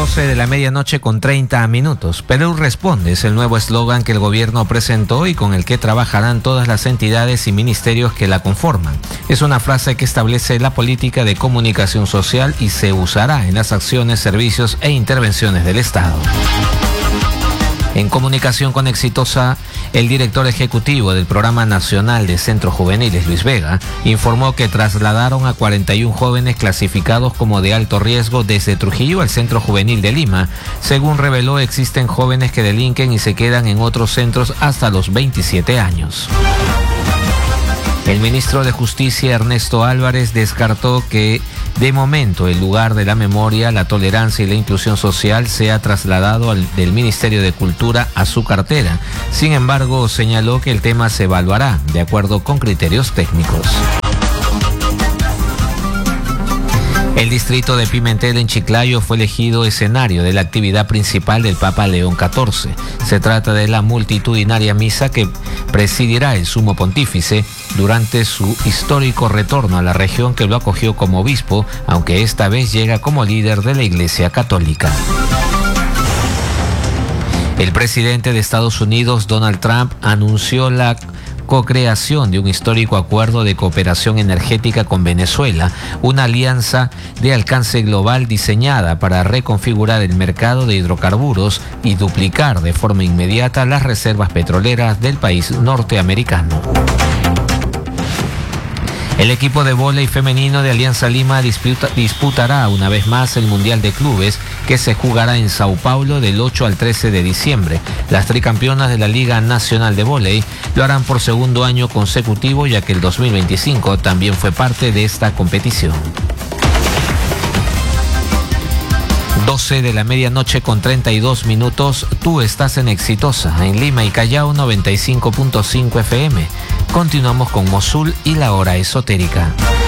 12 de la medianoche con 30 minutos. Perú Responde es el nuevo eslogan que el gobierno presentó y con el que trabajarán todas las entidades y ministerios que la conforman. Es una frase que establece la política de comunicación social y se usará en las acciones, servicios e intervenciones del Estado. En comunicación con Exitosa, el director ejecutivo del Programa Nacional de Centros Juveniles, Luis Vega, informó que trasladaron a 41 jóvenes clasificados como de alto riesgo desde Trujillo al Centro Juvenil de Lima. Según reveló, existen jóvenes que delinquen y se quedan en otros centros hasta los 27 años. El ministro de Justicia, Ernesto Álvarez, descartó que de momento el lugar de la memoria, la tolerancia y la inclusión social sea trasladado del Ministerio de Cultura a su cartera. Sin embargo, señaló que el tema se evaluará de acuerdo con criterios técnicos. El distrito de Pimentel en Chiclayo fue elegido escenario de la actividad principal del Papa León XIV. Se trata de la multitudinaria misa que presidirá el Sumo Pontífice durante su histórico retorno a la región que lo acogió como obispo, aunque esta vez llega como líder de la Iglesia Católica. El presidente de Estados Unidos, Donald Trump, anunció la co-creación de un histórico acuerdo de cooperación energética con Venezuela, una alianza de alcance global diseñada para reconfigurar el mercado de hidrocarburos y duplicar de forma inmediata las reservas petroleras del país norteamericano. El equipo de vóley femenino de Alianza Lima disputará una vez más el Mundial de Clubes que se jugará en Sao Paulo del 8 al 13 de diciembre. Las tricampeonas de la Liga Nacional de Vóley lo harán por segundo año consecutivo, ya que el 2025 también fue parte de esta competición. 12 de la medianoche con 32 minutos, tú estás en Exitosa, en Lima y Callao 95.5 FM. Continuamos con Mosul y la hora esotérica.